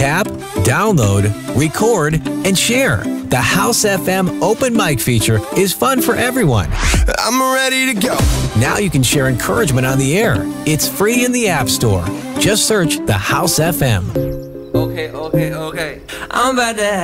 Tap, download, record, and share. The House FM open mic feature is fun for everyone. I'm ready to go. Now you can share encouragement on the air. It's free in the App Store. Just search The House FM. Okay. I'm about to